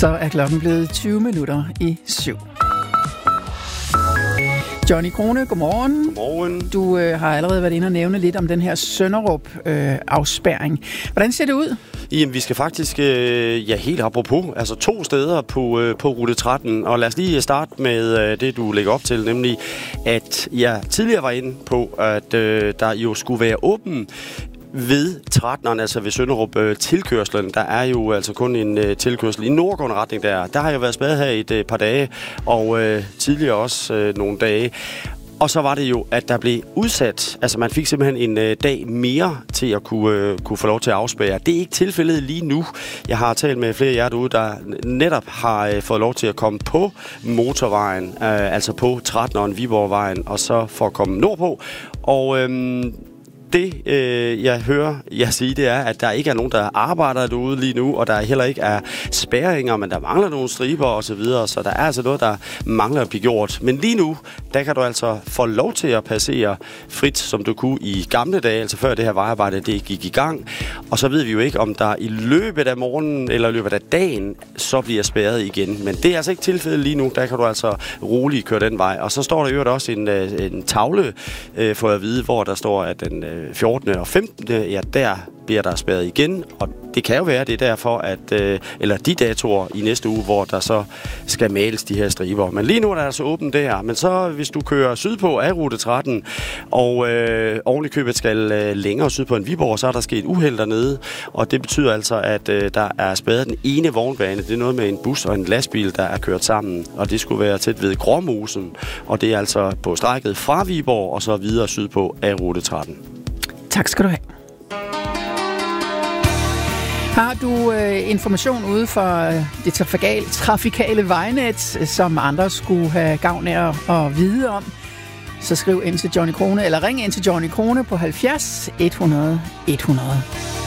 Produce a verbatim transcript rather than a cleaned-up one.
Så er klokken blevet tyve minutter i syv. Johnny Krone, godmorgen. Godmorgen. Du øh, har allerede været inde og nævne lidt om den her Sønderup-afspærring. Øh, Hvordan ser det ud? Jamen, vi skal faktisk, øh, ja, helt apropos, altså to steder på, øh, på rute tretten. Og lad os lige starte med øh, det, du lægger op til, nemlig at jeg tidligere var inde på, at øh, der jo skulle være åben ved tretteneren, altså ved Sønderup øh, tilkørslen. Der er jo altså kun en øh, tilkørsel i nordgående retning der. Der har jeg været spadet her i et øh, par dage, og øh, tidligere også øh, nogle dage. Og så var det jo, at der blev udsat. Altså man fik simpelthen en øh, dag mere til at kunne, øh, kunne få lov til at afspærre. Det er ikke tilfældet lige nu. Jeg har talt med flere af jer derude, der netop har øh, fået lov til at komme på motorvejen, øh, altså på tretteneren, Viborgvejen, og så for at komme nordpå. Og øh, Det, øh, jeg hører jer sige, det er, at der ikke er nogen, der arbejder derude lige nu, og der heller ikke er spærringer, men der mangler nogle striber og så videre, så der er altså noget, der mangler at blive gjort. Men lige nu, der kan du altså få lov til at passere frit, som du kunne i gamle dage, altså før det her vejarbejde, det gik i gang. Og så ved vi jo ikke, om der i løbet af morgenen eller i løbet af dagen, så bliver spærret igen. Men det er altså ikke tilfældet lige nu, der kan du altså roligt køre den vej. Og så står der jo også en, en tavle, øh, for at vide, hvor der står, at den fjortende og femtende ja, der bliver der spærret igen, og det kan jo være, det er derfor, at, øh, eller de datoer i næste uge, hvor der så skal males de her striber. Men lige nu er der altså åbent der, men så hvis du kører sydpå af rute tretten, og øh, oven i købet skal øh, længere sydpå end Viborg, så er der sket uheld dernede, og det betyder altså, at øh, der er spærret den ene vognbane. Det er noget med en bus og en lastbil, der er kørt sammen, og det skulle være tæt ved Gråmosen, og det er altså på strækket fra Viborg, og så videre sydpå af rute tretten. Tak skal du have. Har du øh, information ude for øh, det trafikale, trafikale vejnet, som andre skulle have gavn af at, at vide om, så skriv ind til Johnny Krone, eller ring ind til Johnny Krone på halvfjerds et hundrede et hundrede.